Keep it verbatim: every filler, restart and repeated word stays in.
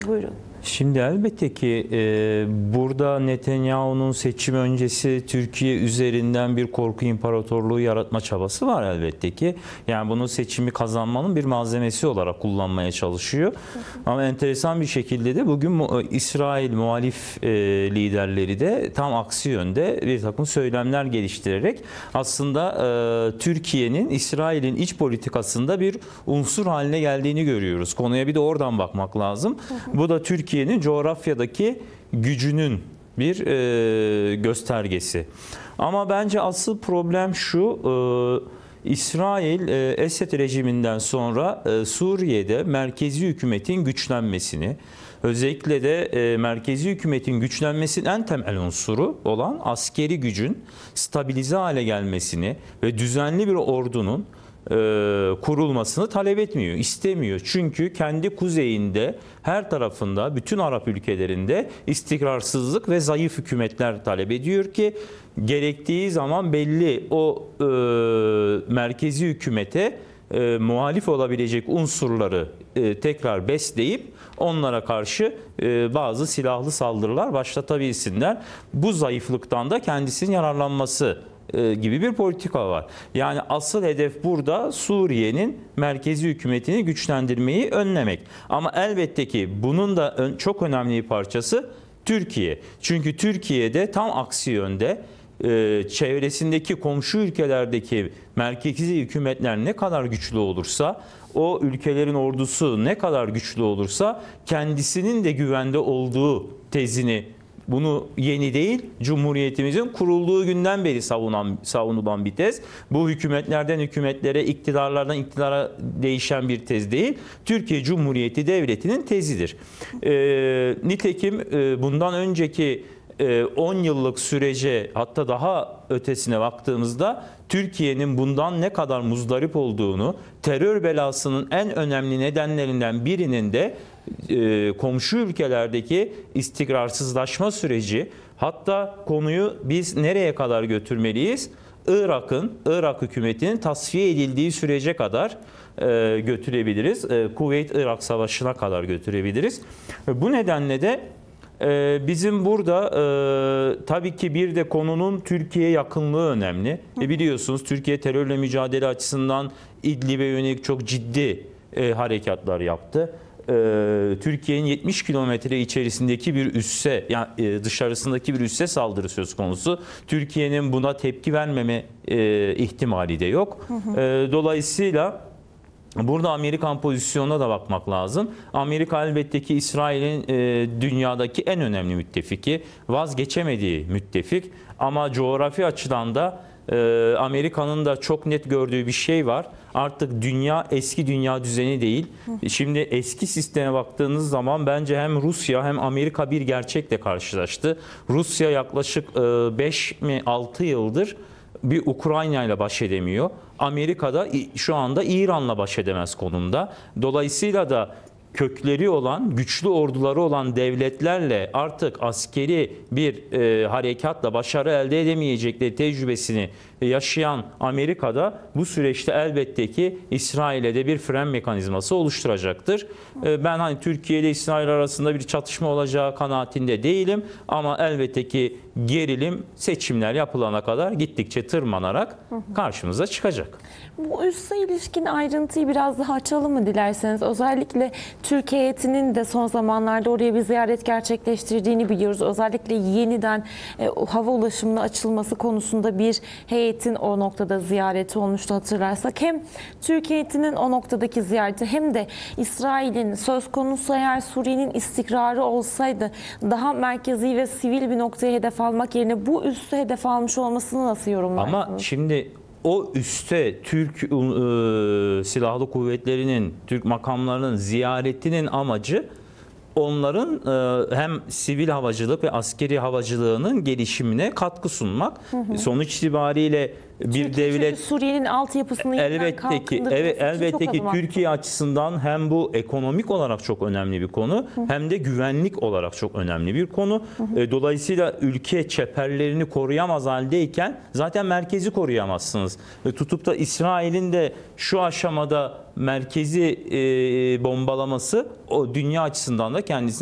Buyurun. Şimdi elbette ki e, burada Netanyahu'nun seçim öncesi Türkiye üzerinden bir korku imparatorluğu yaratma çabası var elbette ki. Yani bunu seçimi kazanmanın bir malzemesi olarak kullanmaya çalışıyor. Hı hı. Ama enteresan bir şekilde de bugün mu, İsrail muhalif e, liderleri de tam aksi yönde bir takım söylemler geliştirerek aslında e, Türkiye'nin İsrail'in iç politikasında bir unsur haline geldiğini görüyoruz. Konuya bir de oradan bakmak lazım. Hı hı. Bu da Türkiye Türkiye'nin coğrafyadaki gücünün bir e, göstergesi. Ama bence asıl problem şu, e, İsrail e, Esed rejiminden sonra e, Suriye'de merkezi hükümetin güçlenmesini, özellikle de e, merkezi hükümetin güçlenmesinin en temel unsuru olan askeri gücün stabilize hale gelmesini ve düzenli bir ordunun E, kurulmasını talep etmiyor, istemiyor. Çünkü kendi kuzeyinde, her tarafında, bütün Arap ülkelerinde istikrarsızlık ve zayıf hükümetler talep ediyor ki gerektiği zaman belli o e, merkezi hükümete e, muhalif olabilecek unsurları e, tekrar besleyip onlara karşı e, bazı silahlı saldırılar başlatabilsinler. Bu zayıflıktan da kendisinin yararlanması gibi bir politika var. Yani asıl hedef burada Suriye'nin merkezi hükümetini güçlendirmeyi önlemek. Ama elbette ki bunun da çok önemli bir parçası Türkiye. Çünkü Türkiye'de tam aksi yönde çevresindeki komşu ülkelerdeki merkezi hükümetler ne kadar güçlü olursa, o ülkelerin ordusu ne kadar güçlü olursa kendisinin de güvende olduğu tezini, bunu yeni değil, Cumhuriyetimizin kurulduğu günden beri savunan, savunulan bir tez. Bu hükümetlerden hükümetlere, iktidarlardan iktidara değişen bir tez değil. Türkiye Cumhuriyeti Devleti'nin tezidir. E, nitekim e, bundan önceki on yıllık sürece, hatta daha ötesine baktığımızda Türkiye'nin bundan ne kadar muzdarip olduğunu, terör belasının en önemli nedenlerinden birinin de e, komşu ülkelerdeki istikrarsızlaşma süreci. Hatta konuyu biz nereye kadar götürmeliyiz? Irak'ın, Irak hükümetinin tasfiye edildiği sürece kadar e, götürebiliriz. E, Kuveyt-Irak Savaşı'na kadar götürebiliriz. Bu nedenle de bizim burada e, tabii ki bir de konunun Türkiye yakınlığı önemli. E biliyorsunuz Türkiye terörle mücadele açısından İdlib'e yönelik çok ciddi e, harekatlar yaptı. E, Türkiye'nin yetmiş kilometre içerisindeki bir üsse, yani e, dışarısındaki bir üsse saldırı söz konusu. Türkiye'nin buna tepki vermeme e, ihtimali de yok. Hı hı. E, dolayısıyla burada Amerikan pozisyonuna da bakmak lazım. Amerika elbette ki İsrail'in e, dünyadaki en önemli müttefiki, vazgeçemediği müttefik. Ama coğrafi açıdan da e, Amerika'nın da çok net gördüğü bir şey var. Artık dünya eski dünya düzeni değil. Şimdi eski sisteme baktığınız zaman bence hem Rusya hem Amerika bir gerçekle karşılaştı. Rusya yaklaşık beş mi altı yıldır bir Ukrayna ile baş edemiyor. Amerika'da şu anda İran'la baş edemez konumda. Dolayısıyla da kökleri olan, güçlü orduları olan devletlerle artık askeri bir e, harekatla başarı elde edemeyecekleri tecrübesini yaşayan Amerika'da bu süreçte elbette ki İsrail'e de bir fren mekanizması oluşturacaktır. E, ben hani Türkiye ile İsrail arasında bir çatışma olacağı kanaatinde değilim ama elbette ki gerilim seçimler yapılana kadar gittikçe tırmanarak karşımıza çıkacak. Bu üsse ilişkin ayrıntıyı biraz daha açalım mı dilerseniz? Özellikle Türkiye heyetinin de son zamanlarda oraya bir ziyaret gerçekleştirdiğini biliyoruz. Özellikle yeniden e, hava ulaşımının açılması konusunda bir heyetin o noktada ziyareti olmuştu hatırlarsak. Hem Türkiye heyetinin o noktadaki ziyareti hem de İsrail'in söz konusu eğer Suriye'nin istikrarı olsaydı daha merkezi ve sivil bir noktaya hedef almak yerine bu üssü hedef almış olmasını nasıl yorumlarsınız? Ama şimdi o üste Türk e, Silahlı Kuvvetleri'nin, Türk makamlarının ziyaretinin amacı onların e, hem sivil havacılık ve askeri havacılığının gelişimine katkı sunmak. Hı hı. Sonuç itibariyle bir Türkiye devlet çünkü Suriye'nin altyapısını yeniden elbette ki kalkındırması evet için elbette çok ki adım attı. Türkiye açısından hem bu ekonomik olarak çok önemli bir konu hem de güvenlik olarak çok önemli bir konu. E, Dolayısıyla ülke çeperlerini koruyamaz haldeyken zaten merkezi koruyamazsınız. Ve tutup da İsrail'in de şu aşamada merkezi e, bombalaması o dünya açısından da kendisine